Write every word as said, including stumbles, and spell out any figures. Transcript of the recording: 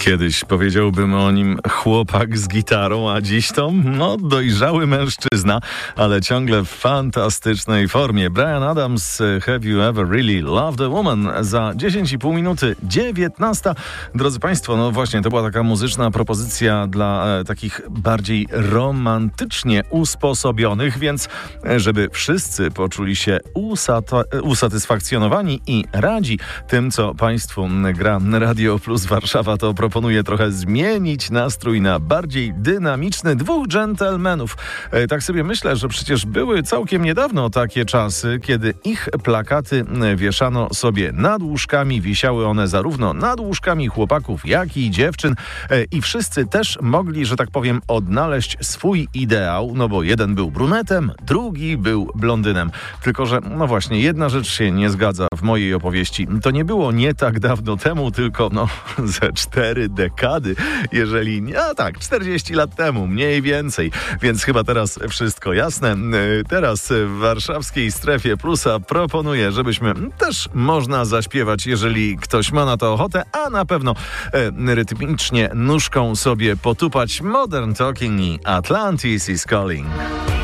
Kiedyś powiedziałbym o nim chłopak z gitarą, a dziś to no, dojrzały mężczyzna, ale ciągle w fantastycznej formie. Bryan Adams, Have You Ever Really Loved a Woman? Za dziesięć i pół minuty, dziewiętnasta. Drodzy Państwo, no właśnie, to była taka muzyczna propozycja dla e, takich bardziej romantycznie usposobionych, więc e, żeby wszyscy poczuli się usat- usatysfakcjonowani i radzi tym, co Państwu gra Radio Plus Warszawa, to proponuję trochę zmienić nastrój na bardziej dynamiczny. Dwóch dżentelmenów. E, tak sobie myślę, że przecież były całkiem niedawno takie czasy, kiedy ich plakaty wieszano sobie nad łóżkami. Wisiały one zarówno nad łóżkami chłopaków, jak i dziewczyn. E, I wszyscy też mogli, że tak powiem, odnaleźć swój ideał, no bo jeden był brunetem, drugi był blondynem. Tylko że, no właśnie, jedna rzecz się nie zgadza w mojej opowieści. To nie było nie tak dawno temu, tylko no ze cztery dekady, jeżeli nie, a tak, czterdzieści lat temu, mniej więcej. Więc chyba teraz wszystko jasne. Teraz w warszawskiej strefie Plusa proponuję, żebyśmy też można zaśpiewać, jeżeli ktoś ma na to ochotę, a na pewno e, rytmicznie nóżką sobie potupać Modern Talking i Atlantis is Calling.